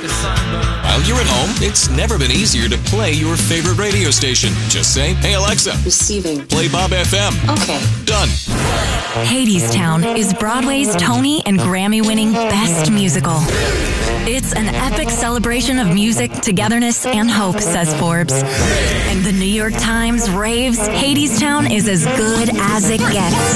While you're at home, it's never been easier to play your favorite radio station. Just say, hey Alexa, receiving, play Bob FM. Okay. Done. Hadestown is Broadway's Tony and Grammy-winning Best Musical. It's an epic celebration of music, togetherness, and hope, says Forbes. And the New York Times raves Hadestown is as good as it gets.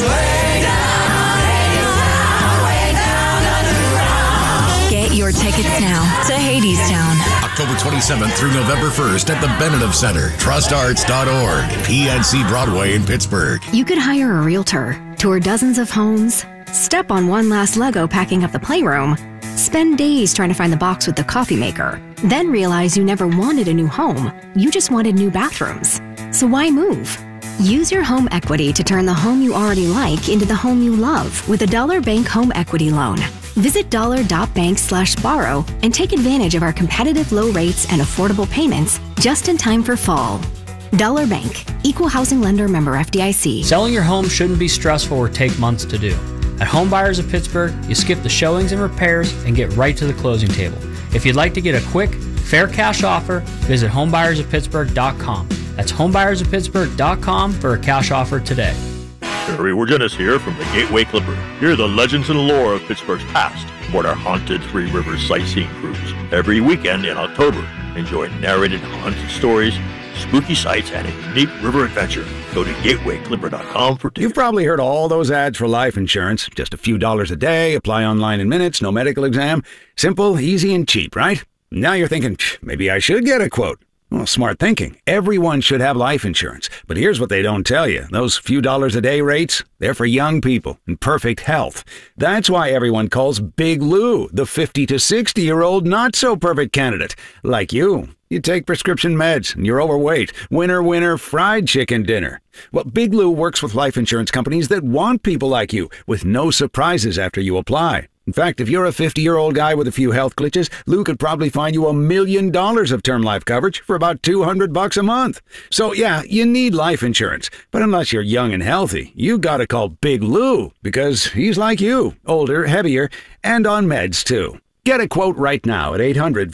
Get your tickets now to Hadestown. October 27th through November 1st at the Benedict Center, trustarts.org, PNC Broadway in Pittsburgh. You could hire a realtor, tour dozens of homes, step on one last Lego packing up the playroom, spend days trying to find the box with the coffee maker, then realize you never wanted a new home, you just wanted new bathrooms. So why move? Use your home equity to turn the home you already like into the home you love with a Dollar Bank Home Equity Loan. Visit dollar.bank/borrow and take advantage of our competitive low rates and affordable payments just in time for fall. Dollar Bank, Equal Housing Lender, member FDIC. Selling your home shouldn't be stressful or take months to do. At Home Buyers of Pittsburgh, you skip the showings and repairs and get right to the closing table. If you'd like to get a quick, fair cash offer, visit homebuyersoftpittsburgh.com. That's homebuyersoftpittsburgh.com for a cash offer today. Harry Wirgenis here from the Gateway Clipper. Hear the legends and lore of Pittsburgh's past aboard our haunted Three Rivers sightseeing cruise. Every weekend in October, enjoy narrated haunted stories, spooky sights, and a unique river adventure. Go to gatewayclipper.com for tickets. You've probably heard all those ads for life insurance. Just a few dollars a day, apply online in minutes, no medical exam. Simple, easy, and cheap, right? Now you're thinking, maybe I should get a quote. Well, smart thinking. Everyone should have life insurance. But here's what they don't tell you. Those few dollars a day rates, they're for young people in perfect health. That's why everyone calls Big Lou the 50 to 60-year-old not-so-perfect candidate. Like you. You take prescription meds and you're overweight. Winner, winner, fried chicken dinner. Well, Big Lou works with life insurance companies that want people like you with no surprises after you apply. In fact, if you're a 50-year-old guy with a few health glitches, Lou could probably find you $1 million of term life coverage for about $200 a month. So yeah, you need life insurance. But unless you're young and healthy, you gotta call Big Lou because he's like you, older, heavier, and on meds too. Get a quote right now at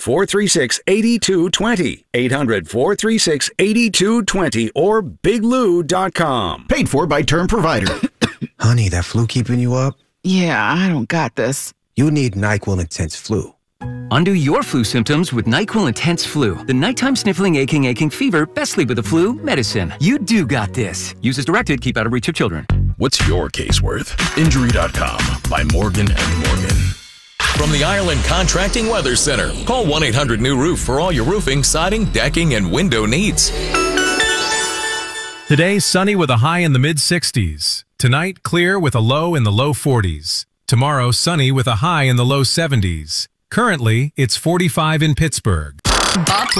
800-436-8220, 800-436-8220, or biglou.com. Paid for by Term Provider. Honey, that flu keeping you up? Yeah, I don't got this. You need NyQuil Intense Flu. Undo your flu symptoms with NyQuil Intense Flu. The nighttime sniffling, aching fever, best sleep with the flu medicine. You do got this. Use as directed. Keep out of reach of children. What's your case worth? Injury.com by Morgan & Morgan. From the Ireland Contracting Weather Center, call 1-800-NEW-ROOF for all your roofing, siding, decking, and window needs. Today, sunny with a high in the mid-60s. Tonight, clear with a low in the low 40s. Tomorrow, sunny with a high in the low 70s. Currently, it's 45 in Pittsburgh. Bob